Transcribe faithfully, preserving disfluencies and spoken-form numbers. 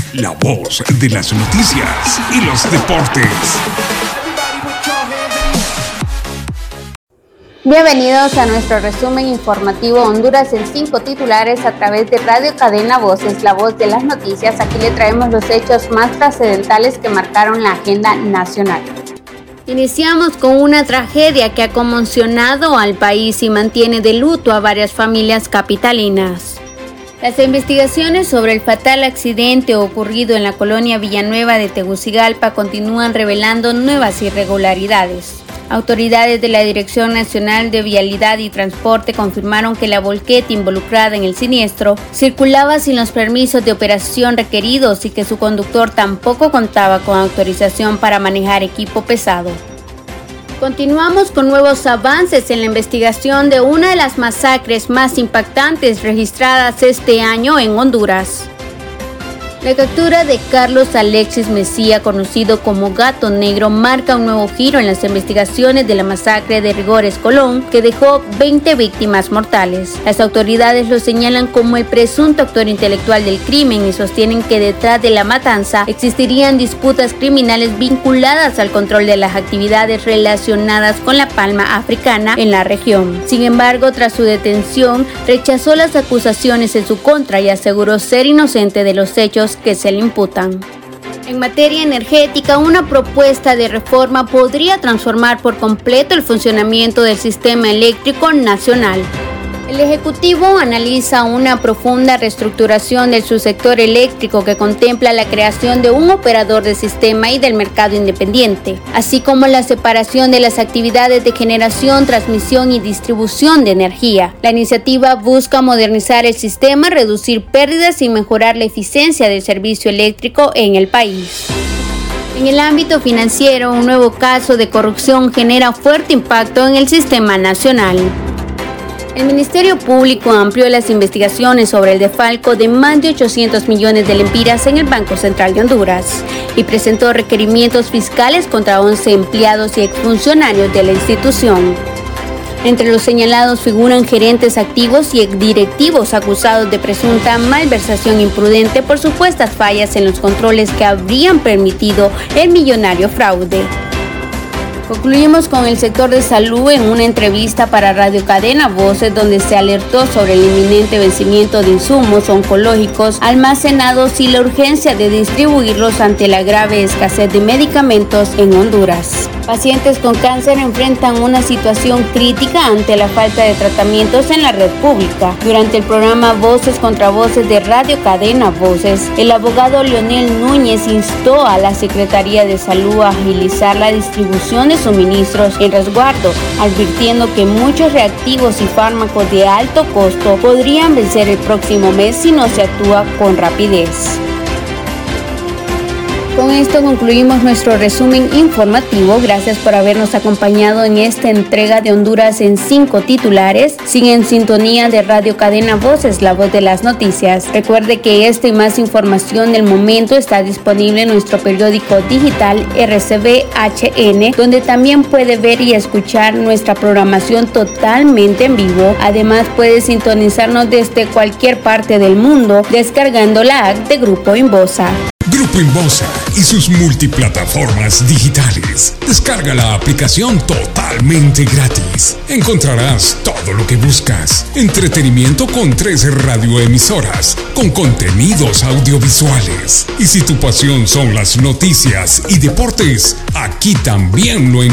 la voz de las noticias y los deportes. Bienvenidos a nuestro resumen informativo Honduras en cinco titulares a través de Radio Cadena Voces, la voz de las noticias. Aquí le traemos los hechos más trascendentales que marcaron la agenda nacional. Iniciamos con una tragedia que ha conmocionado al país y mantiene de luto a varias familias capitalinas. Las investigaciones sobre el fatal accidente ocurrido en la colonia Villanueva de Tegucigalpa continúan revelando nuevas irregularidades. Autoridades de la Dirección Nacional de Vialidad y Transporte confirmaron que la volqueta involucrada en el siniestro circulaba sin los permisos de operación requeridos y que su conductor tampoco contaba con autorización para manejar equipo pesado. Continuamos con nuevos avances en la investigación de una de las masacres más impactantes registradas este año en Honduras. La captura de Carlos Alexis Mejía, conocido como Gato Negro, marca un nuevo giro en las investigaciones de la masacre de Rigores Colón, que dejó veinte víctimas mortales. Las autoridades lo señalan como el presunto actor intelectual del crimen y sostienen que detrás de la matanza existirían disputas criminales vinculadas al control de las actividades relacionadas con la palma africana en la región. Sin embargo, tras su detención, rechazó las acusaciones en su contra y aseguró ser inocente de los hechos que se le imputan. En materia energética, una propuesta de reforma podría transformar por completo el funcionamiento del sistema eléctrico nacional. El Ejecutivo analiza una profunda reestructuración del subsector eléctrico que contempla la creación de un operador de sistema y del mercado independiente, así como la separación de las actividades de generación, transmisión y distribución de energía. La iniciativa busca modernizar el sistema, reducir pérdidas y mejorar la eficiencia del servicio eléctrico en el país. En el ámbito financiero, un nuevo caso de corrupción genera fuerte impacto en el sistema nacional. El Ministerio Público amplió las investigaciones sobre el desfalco de más de ochocientos millones de lempiras en el Banco Central de Honduras y presentó requerimientos fiscales contra once empleados y exfuncionarios de la institución. Entre los señalados figuran gerentes activos y exdirectivos acusados de presunta malversación imprudente por supuestas fallas en los controles que habrían permitido el millonario fraude. Concluimos con el sector de salud en una entrevista para Radio Cadena Voces, donde se alertó sobre el inminente vencimiento de insumos oncológicos almacenados y la urgencia de distribuirlos ante la grave escasez de medicamentos en Honduras. Pacientes con cáncer enfrentan una situación crítica ante la falta de tratamientos en la red pública. Durante el programa Voces contra Voces de Radio Cadena Voces, el abogado Leonel Núñez instó a la Secretaría de Salud a agilizar la distribución de suministros en resguardo, advirtiendo que muchos reactivos y fármacos de alto costo podrían vencer el próximo mes si no se actúa con rapidez. Con esto concluimos nuestro resumen informativo. Gracias por habernos acompañado en esta entrega de Honduras en cinco titulares. Sigue en sintonía de Radio Cadena Voces, la voz de las noticias. Recuerde que esta y más información del momento está disponible en nuestro periódico digital R C V H N, donde también puede ver y escuchar nuestra programación totalmente en vivo. Además, puede sintonizarnos desde cualquier parte del mundo descargando la app de Grupo Inbosa. Grupo Inbosa y sus multiplataformas digitales. Descarga la aplicación totalmente gratis. Encontrarás todo lo que buscas. Entretenimiento con tres radioemisoras, con contenidos audiovisuales. Y si tu pasión son las noticias y deportes, aquí también lo encontrarás.